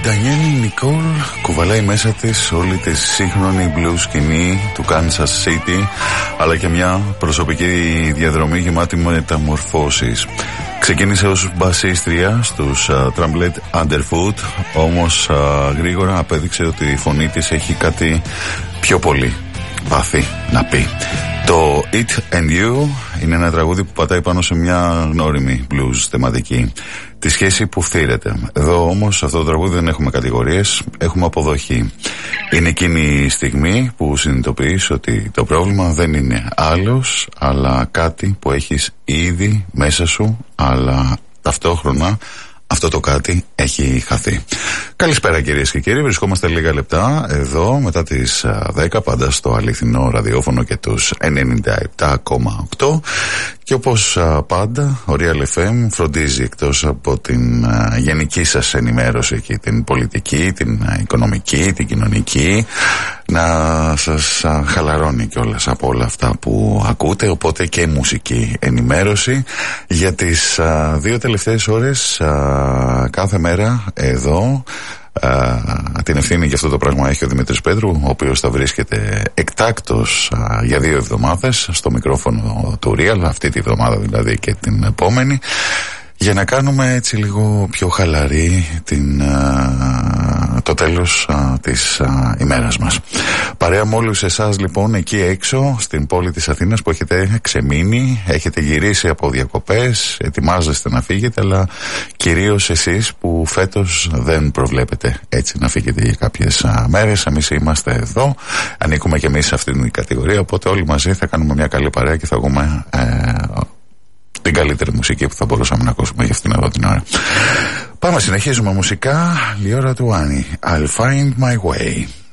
Ντανιέλ Νικόλ κουβαλάει μέσα της όλη τη σύγχρονη blues σκηνή του Kansas City, αλλά και μια προσωπική διαδρομή γεμάτη μεταμορφώσεις. Ξεκίνησε ως μπασίστρια στους Tramplet Underfoot, όμως γρήγορα απέδειξε ότι η φωνή της έχει κάτι πιο πολύ βαθύ να πει. Το It and You είναι ένα τραγούδι που πατάει πάνω σε μια γνώριμη blues θεματική, τη σχέση που φθήρεται. Εδώ όμως σε αυτό το τραγούδι δεν έχουμε κατηγορίες, έχουμε αποδοχή. Είναι εκείνη η στιγμή που συνειδητοποιείς ότι το πρόβλημα δεν είναι άλλος, αλλά κάτι που έχεις ήδη μέσα σου, αλλά ταυτόχρονα αυτό το κάτι έχει χαθεί. Καλησπέρα κυρίες και κύριοι, βρισκόμαστε λίγα λεπτά εδώ μετά τις 10 πάντα στο αληθινό ραδιόφωνο και τους 97,8 και όπως πάντα ο Real FM φροντίζει εκτός από την γενική σας ενημέρωση και την πολιτική, την οικονομική, την κοινωνική, να σας χαλαρώνει κιόλας από όλα αυτά που ακούτε, οπότε και μουσική ενημέρωση για τις 2 τελευταίες ώρες κάθε μέρα εδώ. Την ευθύνη για αυτό το πράγμα έχει ο Δημήτρης Πέτρου, ο οποίος θα βρίσκεται εκτάκτος για 2 εβδομάδες στο μικρόφωνο του Real, αυτή τη εβδομάδα δηλαδή και την επόμενη, για να κάνουμε έτσι λίγο πιο χαλαρή το τέλος της ημέρας μας. Παρέα με όλους εσάς λοιπόν εκεί έξω στην πόλη της Αθήνας που έχετε ξεμείνει, έχετε γυρίσει από διακοπές, ετοιμάζεστε να φύγετε, αλλά κυρίως εσείς που φέτος δεν προβλέπετε έτσι να φύγετε για κάποιες μέρες. Εμείς είμαστε εδώ, ανήκουμε και εμείς σε αυτήν την κατηγορία, οπότε όλοι μαζί θα κάνουμε μια καλή παρέα και θα βγούμε την καλύτερη μουσική που θα μπορούσαμε να ακούσουμε για αυτήν εδώ την ώρα. Πάμε, συνεχίζουμε μουσικά. Η ώρα του Άννη. I'll find my way.